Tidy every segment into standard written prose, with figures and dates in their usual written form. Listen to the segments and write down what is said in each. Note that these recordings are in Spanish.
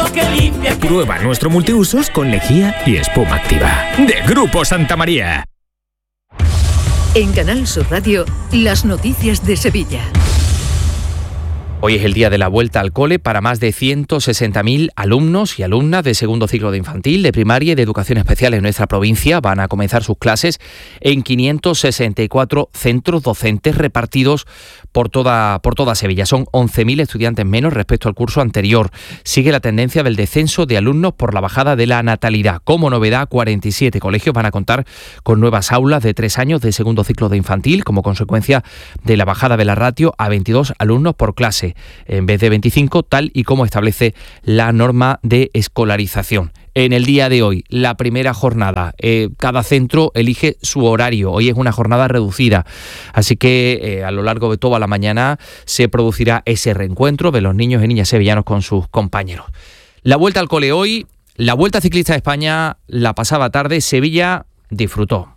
que limpia. Prueba nuestro multiusos con lejía y espuma activa. De Grupo Santa María. En Canal Sur Radio, las noticias de Sevilla. Hoy es el día de la vuelta al cole para más de 160.000 alumnos y alumnas de segundo ciclo de infantil, de primaria y de educación especial en nuestra provincia. Van a comenzar sus clases en 564 centros docentes repartidos por toda Sevilla. Son 11.000 estudiantes menos respecto al curso anterior. Sigue la tendencia del descenso de alumnos por la bajada de la natalidad. Como novedad, 47 colegios van a contar con nuevas aulas de 3 años de segundo ciclo de infantil como consecuencia de la bajada de la ratio a 22 alumnos por clase, en vez de 25, tal y como establece la norma de escolarización. En el día de hoy, la primera jornada, cada centro elige su horario. Hoy es una jornada reducida, así que a lo largo de toda la mañana se producirá ese reencuentro de los niños y niñas sevillanos con sus compañeros. La vuelta al cole hoy, la Vuelta Ciclista de España la pasada tarde, Sevilla disfrutó.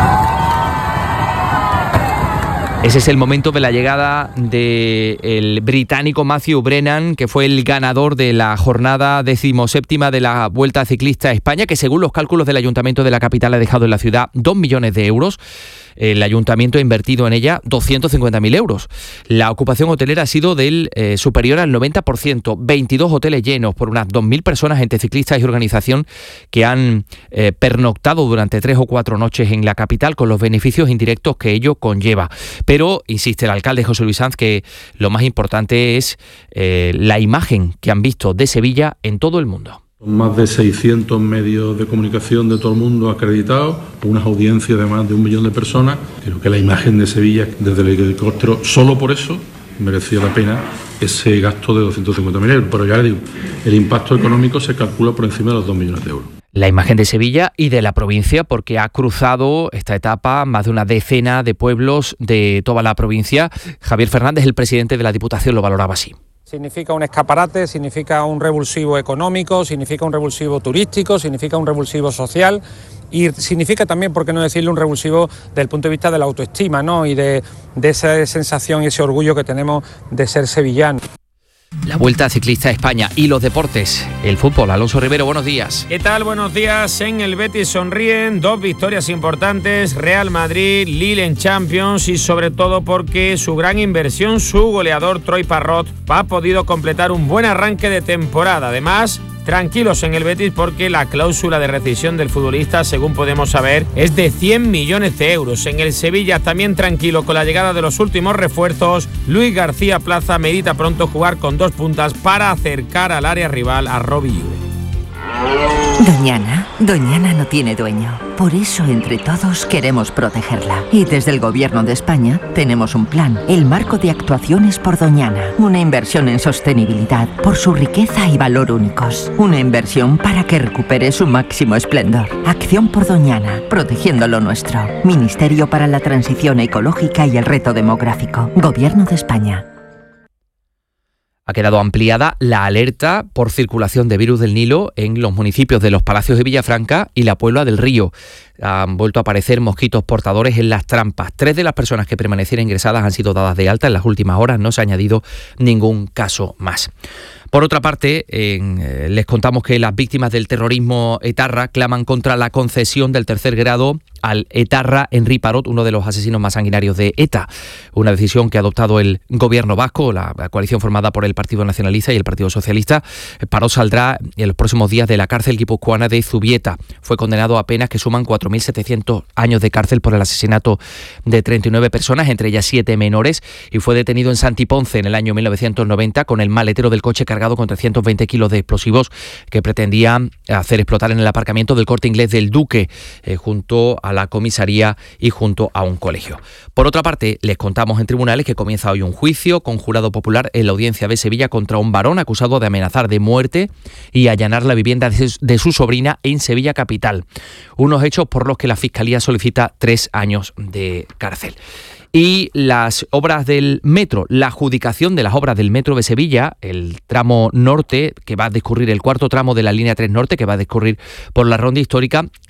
Ese es el momento de la llegada del británico Matthew Brennan, que fue el ganador de la jornada 17ª de la Vuelta Ciclista a España, que según los cálculos del Ayuntamiento de la capital ha dejado en la ciudad 2 millones de euros. El Ayuntamiento ha invertido en ella 250.000 euros. La ocupación hotelera ha sido del superior al 90%, 22 hoteles llenos por unas 2.000 personas entre ciclistas y organización que han pernoctado durante 3 o 4 noches en la capital con los beneficios indirectos que ello conlleva. Pero, insiste el alcalde José Luis Sanz, que lo más importante es la imagen que han visto de Sevilla en todo el mundo. Más de 600 medios de comunicación de todo el mundo acreditados, unas audiencias de más de 1 millón de personas. Creo que la imagen de Sevilla desde el helicóptero, solo por eso, merecía la pena ese gasto de 250.000 euros. Pero ya le digo, el impacto económico se calcula por encima de los 2 millones de euros. La imagen de Sevilla y de la provincia, porque ha cruzado esta etapa más de una decena de pueblos de toda la provincia. Javier Fernández, el presidente de la Diputación, lo valoraba así. Significa un escaparate, significa un revulsivo económico, significa un revulsivo turístico, significa un revulsivo social y significa también, por qué no decirlo, un revulsivo desde el punto de vista de la autoestima, ¿no? Y de esa sensación y ese orgullo que tenemos de ser sevillanos. La Vuelta Ciclista a España y los deportes, el fútbol. Alonso Rivero, buenos días. ¿Qué tal? Buenos días. En el Betis sonríen 2 victorias importantes, Real Madrid, Lille en Champions y sobre todo porque su gran inversión, su goleador Troy Parrott, ha podido completar un buen arranque de temporada. Además, tranquilos en el Betis porque la cláusula de rescisión del futbolista, según podemos saber, es de 100 millones de euros. En el Sevilla también tranquilo con la llegada de los últimos refuerzos. Luis García Plaza medita pronto jugar con 2 puntas para acercar al área rival a Robbie Ure. Doñana no tiene dueño. Por eso, entre todos, queremos protegerla. Y desde el Gobierno de España tenemos un plan, el Marco de Actuaciones por Doñana. Una inversión en sostenibilidad por su riqueza y valor únicos. Una inversión para que recupere su máximo esplendor. Acción por Doñana, protegiendo lo nuestro. Ministerio para la Transición Ecológica y el Reto Demográfico. Gobierno de España. Ha quedado ampliada la alerta por circulación de virus del Nilo en los municipios de Los Palacios de Villafranca y la Puebla del Río. Han vuelto a aparecer mosquitos portadores en las trampas. 3 de las personas que permanecieron ingresadas han sido dadas de alta en las últimas horas. No se ha añadido ningún caso más. Por otra parte, les contamos que las víctimas del terrorismo etarra claman contra la concesión del 3er grado al etarra Henri Parot, uno de los asesinos más sanguinarios de ETA. Una decisión que ha adoptado el gobierno vasco, la coalición formada por el Partido Nacionalista y el Partido Socialista. Parot saldrá en los próximos días de la cárcel guipuzcoana de Zubieta. Fue condenado a penas que suman 4.700 años de cárcel por el asesinato de 39 personas, entre ellas 7 menores, y fue detenido en Santiponce en el año 1990 con el maletero del coche cargado con 320 kilos de explosivos que pretendía hacer explotar en el aparcamiento del Corte Inglés del Duque, junto a la comisaría y junto a un colegio. Por otra parte, les contamos en tribunales que comienza hoy un juicio con jurado popular en la audiencia de Sevilla contra un varón acusado de amenazar de muerte y allanar la vivienda de su sobrina en Sevilla capital. Unos hechos por los que la Fiscalía solicita 3 años de cárcel. Y las obras del metro, la adjudicación de las obras del metro de Sevilla, el tramo norte, que va a discurrir el 4.º tramo de la línea 3 norte, que va a discurrir por la ronda histórica,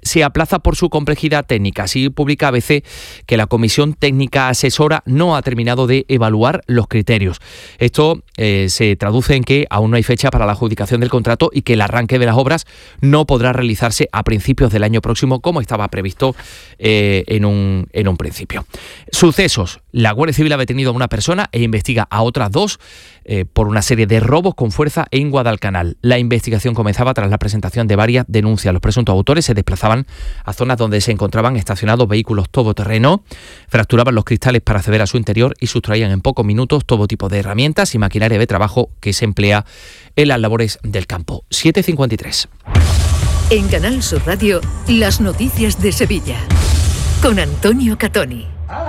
se aplaza por su complejidad técnica. Así publica ABC que la Comisión Técnica Asesora no ha terminado de evaluar los criterios. Esto se traduce en que aún no hay fecha para la adjudicación del contrato y que el arranque de las obras no podrá realizarse a principios del año próximo, como estaba previsto en un principio. Sucesos. La Guardia Civil ha detenido a una persona e investiga a otras dos por una serie de robos con fuerza en Guadalcanal. La investigación comenzaba tras la presentación de varias denuncias. Los presuntos autores se desplazaban a zonas donde se encontraban estacionados vehículos todoterreno, fracturaban los cristales para acceder a su interior y sustraían en pocos minutos todo tipo de herramientas y maquinaria de trabajo que se emplea en las labores del campo. 7:53. En Canal Sur Radio, las noticias de Sevilla. Con Antonio Catoni.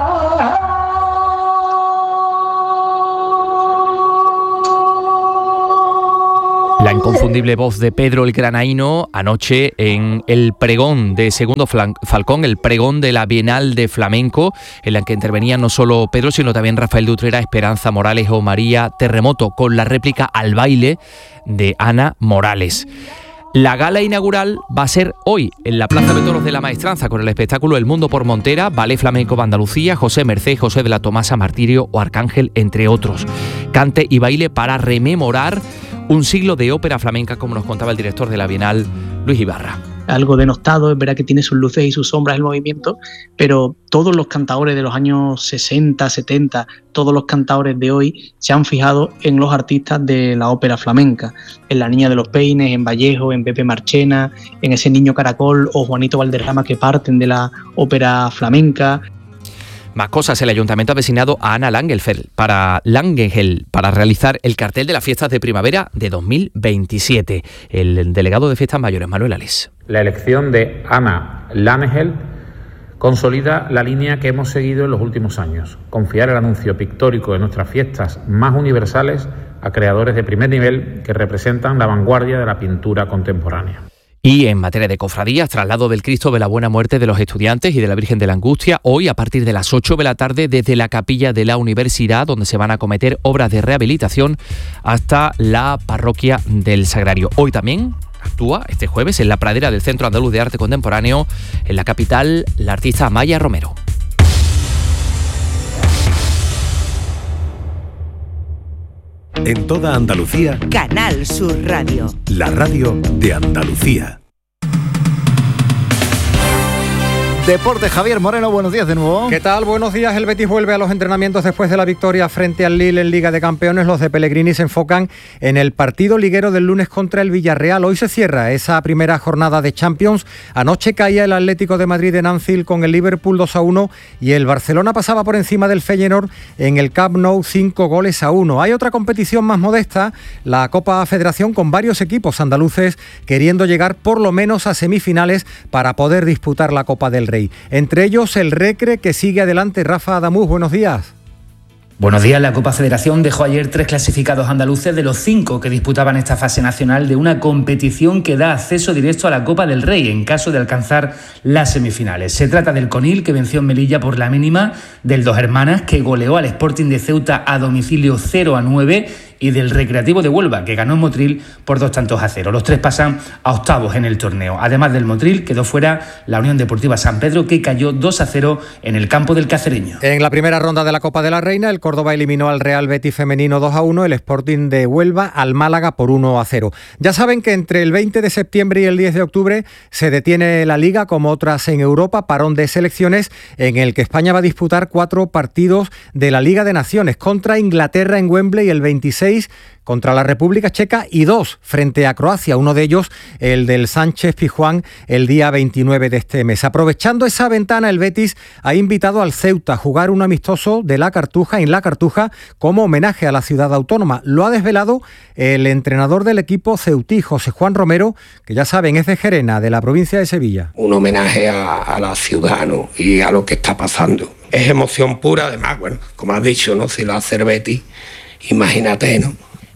La inconfundible voz de Pedro el Granaíno anoche en el pregón de Segundo Falcón, el pregón de la Bienal de Flamenco, en la que intervenían no solo Pedro, sino también Rafael de Utrera, Esperanza Morales o María Terremoto, con la réplica al baile de Ana Morales. La gala inaugural va a ser hoy en la Plaza de Toros de la Maestranza con el espectáculo El Mundo por Montera, Ballet Flamenco de Andalucía, José Merced, José de la Tomasa, Martirio o Arcángel, entre otros. Cante y baile para rememorar un siglo de ópera flamenca, como nos contaba el director de la Bienal, Luis Ibarra. Algo denostado, es verdad que tiene sus luces y sus sombras el movimiento, pero todos los cantaores de los años 60, 70, todos los cantaores de hoy se han fijado en los artistas de la ópera flamenca, en La Niña de los Peines, en Vallejo, en Pepe Marchena, en ese Niño Caracol o Juanito Valderrama, que parten de la ópera flamenca. Más cosas, el Ayuntamiento ha designado a Ana Langenfeld para realizar el cartel de las fiestas de primavera de 2027. El delegado de Fiestas Mayores, Manuel Alés. La elección de Ana Langenfeld consolida la línea que hemos seguido en los últimos años: confiar el anuncio pictórico de nuestras fiestas más universales a creadores de primer nivel que representan la vanguardia de la pintura contemporánea. Y en materia de cofradías, traslado del Cristo de la Buena Muerte de los Estudiantes y de la Virgen de la Angustia, hoy a partir de las 8 de la tarde desde la capilla de la Universidad, donde se van a acometer obras de rehabilitación, hasta la parroquia del Sagrario. Hoy también actúa este jueves en la pradera del Centro Andaluz de Arte Contemporáneo, en la capital, la artista Maya Romero. En toda Andalucía, Canal Sur Radio. La radio de Andalucía. Deporte, Javier Moreno, buenos días de nuevo. ¿Qué tal? Buenos días. El Betis vuelve a los entrenamientos después de la victoria frente al Lille en Liga de Campeones. Los de Pellegrini se enfocan en el partido liguero del lunes contra el Villarreal. Hoy se cierra esa primera jornada de Champions. Anoche caía el Atlético de Madrid en Anfield con el Liverpool 2-1 y el Barcelona pasaba por encima del Feyenoord en el Camp Nou 5-1. Hay otra competición más modesta, la Copa Federación, con varios equipos andaluces queriendo llegar por lo menos a semifinales para poder disputar la Copa del Rey. Entre ellos el Recre, que sigue adelante. Rafa Adamuz, buenos días. Buenos días. La Copa Federación dejó ayer 3 clasificados andaluces de los 5 que disputaban esta fase nacional de una competición que da acceso directo a la Copa del Rey en caso de alcanzar las semifinales. Se trata del Conil, que venció en Melilla por la mínima, del Dos Hermanas, que goleó al Sporting de Ceuta a domicilio 0-9, y del Recreativo de Huelva, que ganó en Motril por 2-0. Los 3 pasan a octavos en el torneo. Además del Motril, quedó fuera la Unión Deportiva San Pedro, que cayó 2-0 en el campo del Cacereño. En la primera ronda de la Copa de la Reina, el Córdoba eliminó al Real Betis femenino 2-1, el Sporting de Huelva al Málaga por 1-0. Ya saben que entre el 20 de septiembre y el 10 de octubre se detiene la Liga, como otras en Europa, parón de selecciones en el que España va a disputar 4 partidos de la Liga de Naciones: contra Inglaterra en Wembley el 26, contra la República Checa y 2 frente a Croacia, uno de ellos el del Sánchez Pizjuán el día 29 de este mes. Aprovechando esa ventana, el Betis ha invitado al Ceuta a jugar un amistoso de La Cartuja en La Cartuja como homenaje a la ciudad autónoma. Lo ha desvelado el entrenador del equipo ceutí, José Juan Romero, que ya saben es de Gerena, de la provincia de Sevilla. Un homenaje a la ciudad, ¿no?, y a lo que está pasando. Es emoción pura, además, bueno, como has dicho, ¿no?, si lo hace el Betis, imagínate, ¿no?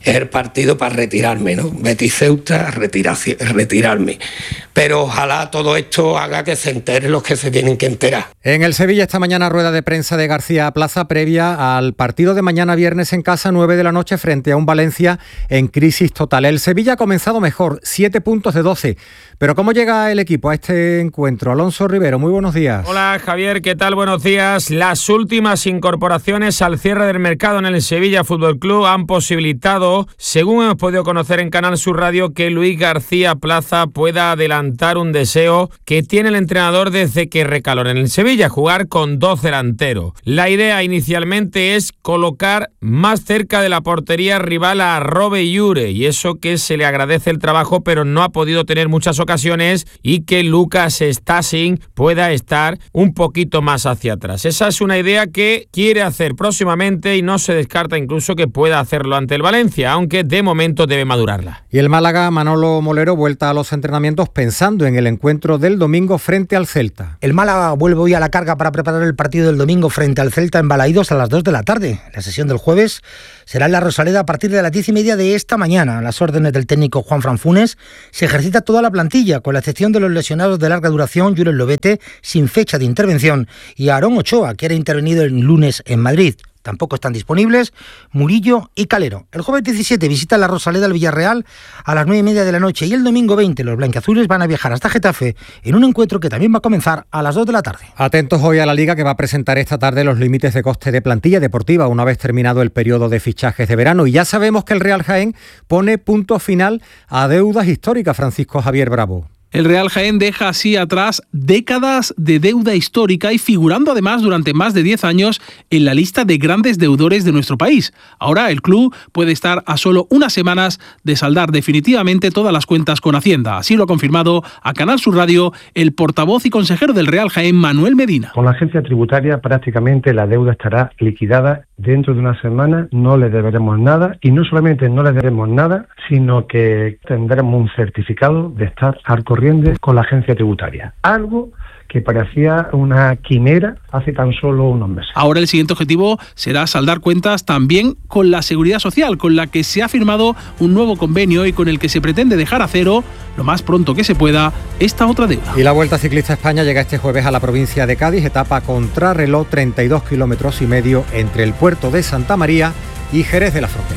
es el partido para retirarme, ¿no? Betis-Ceuta, retirarme. Pero ojalá todo esto haga que se enteren los que se tienen que enterar. En el Sevilla esta mañana rueda de prensa de García Plaza previa al partido de mañana viernes en casa 9 de la noche frente a un Valencia en crisis total. El Sevilla ha comenzado mejor, 7 puntos de 12. Pero ¿cómo llega el equipo a este encuentro? Alonso Rivero, muy buenos días. Hola Javier, ¿qué tal? Buenos días. Las últimas incorporaciones al cierre del mercado en el Sevilla Fútbol Club han posibilitado, según hemos podido conocer en Canal Sur Radio, que Luis García Plaza pueda adelantar un deseo que tiene el entrenador desde que recaló en el Sevilla, jugar con 2 delanteros. La idea inicialmente es colocar más cerca de la portería rival a Robe Llure, y eso que se le agradece el trabajo, pero no ha podido tener muchas ocasiones, y que Lucas Stasing pueda estar un poquito más hacia atrás. Esa es una idea que quiere hacer próximamente y no se descarta incluso que pueda hacerlo ante el Valencia, aunque de momento debe madurarla. Y el Málaga, Manolo Molero, vuelta a los entrenamientos pensando en el encuentro del domingo frente al Celta. El Málaga vuelve hoy a la carga para preparar el partido del domingo frente al Celta en Balaídos a las 2 de la tarde. La sesión del jueves será en la Rosaleda a partir de las 10:30 de esta mañana. A las órdenes del técnico Juanfran Funes se ejercita toda la plantilla, con la excepción de los lesionados de larga duración, Julen Lobete, sin fecha de intervención, y Aarón Ochoa, que era intervenido el lunes en Madrid. Tampoco están disponibles Murillo y Calero. El jueves 17 visita la Rosaleda al Villarreal a las 9:30 de la noche, y el domingo 20 los blanquiazules van a viajar hasta Getafe en un encuentro que también va a comenzar a las 2 de la tarde. Atentos hoy a la Liga, que va a presentar esta tarde los límites de coste de plantilla deportiva una vez terminado el periodo de fichajes de verano, y ya sabemos que el Real Jaén pone punto final a deudas históricas. Francisco Javier Bravo. El Real Jaén deja así atrás décadas de deuda histórica y figurando además durante más de 10 años en la lista de grandes deudores de nuestro país. Ahora el club puede estar a solo unas semanas de saldar definitivamente todas las cuentas con Hacienda. Así lo ha confirmado a Canal Sur Radio el portavoz y consejero del Real Jaén, Manuel Medina. Con la agencia tributaria prácticamente la deuda estará liquidada. Dentro de una semana no le deberemos nada, y no solamente no le deberemos nada, sino que tendremos un certificado de estar al corriente con la agencia tributaria. Algo que parecía una quimera hace tan solo unos meses. Ahora el siguiente objetivo será saldar cuentas también con la Seguridad Social, con la que se ha firmado un nuevo convenio y con el que se pretende dejar a cero, lo más pronto que se pueda, esta otra deuda. Y la Vuelta Ciclista España llega este jueves a la provincia de Cádiz, etapa contrarreloj, 32,5 kilómetros entre el puerto de Santa María y Jerez de la Frontera.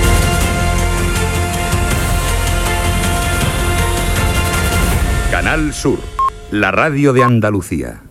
Canal Sur, la radio de Andalucía.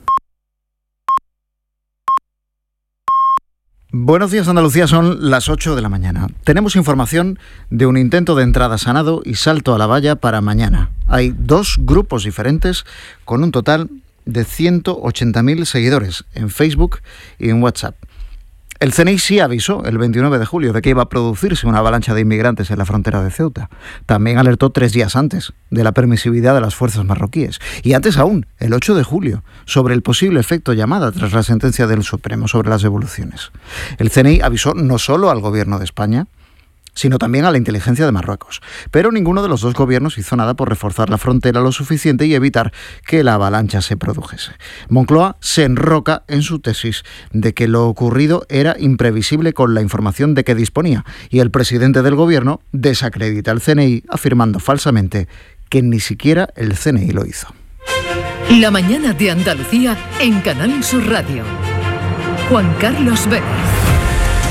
Buenos días, Andalucía, son las 8 de la mañana. Tenemos información de un intento de entrada sanado y salto a la valla para mañana. Hay 2 grupos diferentes con un total de 180.000 seguidores en Facebook y en WhatsApp. El CNI sí avisó el 29 de julio de que iba a producirse una avalancha de inmigrantes en la frontera de Ceuta. También alertó 3 días antes de la permisividad de las fuerzas marroquíes. Y antes aún, el 8 de julio, sobre el posible efecto llamada tras la sentencia del Supremo sobre las devoluciones. El CNI avisó no solo al gobierno de España, sino también a la inteligencia de Marruecos. Pero ninguno de los 2 gobiernos hizo nada por reforzar la frontera lo suficiente y evitar que la avalancha se produjese. Moncloa se enroca en su tesis de que lo ocurrido era imprevisible con la información de que disponía, y el presidente del gobierno desacredita al CNI afirmando falsamente que ni siquiera el CNI lo hizo. La mañana de Andalucía en Canal Sur Radio. Juan Carlos Vélez.